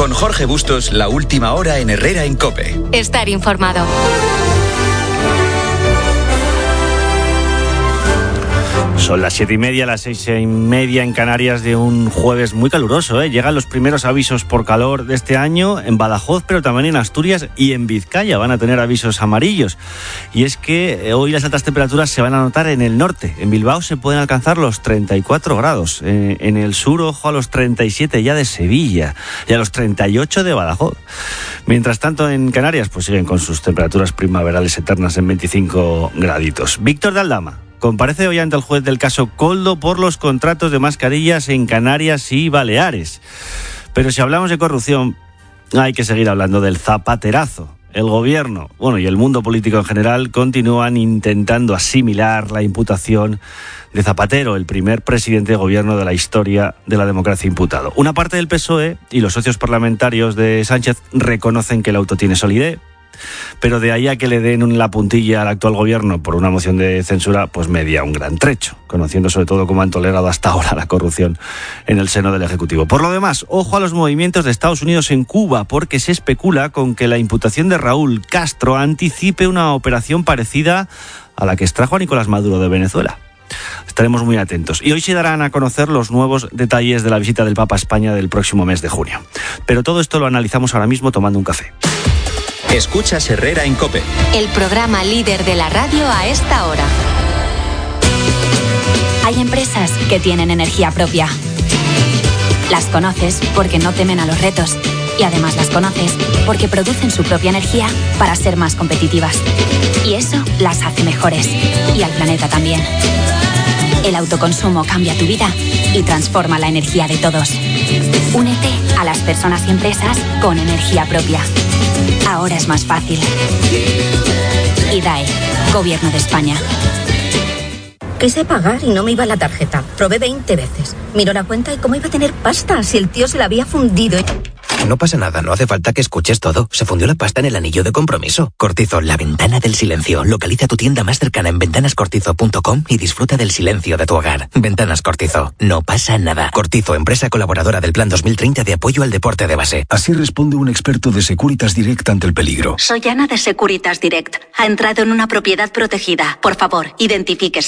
Con Jorge Bustos, la última hora en Herrera en COPE. Estar informado. Son las 7:30, las 6:30 en Canarias de un jueves muy caluroso, ¿eh? Llegan los primeros avisos por calor de este año en Badajoz, pero también en Asturias y en Vizcaya van a tener avisos amarillos. Y es que hoy las altas temperaturas se van a notar en el norte. En Bilbao se pueden alcanzar los 34 grados. En el sur, ojo, a los 37 ya de Sevilla y a los 38 de Badajoz. Mientras tanto, en Canarias pues siguen con sus temperaturas primaverales eternas en 25 graditos. Víctor de Aldama comparece hoy ante el juez del caso Koldo por los contratos de mascarillas en Canarias y Baleares. Pero si hablamos de corrupción, hay que seguir hablando del zapaterazo. El gobierno, y el mundo político en general continúan intentando asimilar la imputación de Zapatero, el primer presidente de gobierno de la historia de la democracia imputado. Una parte del PSOE y los socios parlamentarios de Sánchez reconocen que el auto tiene solidez, pero de ahí a que le den la puntilla al actual gobierno por una moción de censura, pues media un gran trecho, conociendo sobre todo cómo han tolerado hasta ahora la corrupción en el seno del Ejecutivo. Por lo demás, ojo a los movimientos de Estados Unidos en Cuba, porque se especula con que la imputación de Raúl Castro anticipe una operación parecida a la que extrajo a Nicolás Maduro de Venezuela. Estaremos muy atentos. Y hoy se darán a conocer los nuevos detalles de la visita del Papa a España del próximo mes de junio. Pero todo esto lo analizamos ahora mismo tomando un café. Escuchas Herrera en COPE. El programa líder de la radio a esta hora. Hay empresas que tienen energía propia. Las conoces porque no temen a los retos. Y además las conoces porque producen su propia energía para ser más competitivas. Y eso las hace mejores. Y al planeta también. El autoconsumo cambia tu vida y transforma la energía de todos. Únete a las personas y empresas con energía propia. Ahora es más fácil. IDAE, Gobierno de España. Quise pagar y no me iba la tarjeta. Probé 20 veces. Miró la cuenta y cómo iba a tener pasta si el tío se la había fundido. No pasa nada, no hace falta que escuches todo. Se fundió la pasta en el anillo de compromiso. Cortizo, la ventana del silencio. Localiza tu tienda más cercana en ventanascortizo.com y disfruta del silencio de tu hogar. Ventanas Cortizo. No pasa nada. Cortizo, empresa colaboradora del Plan 2030 de apoyo al deporte de base. Así responde un experto de Securitas Direct ante el peligro. Soy Ana de Securitas Direct. Ha entrado en una propiedad protegida. Por favor, identifíquese.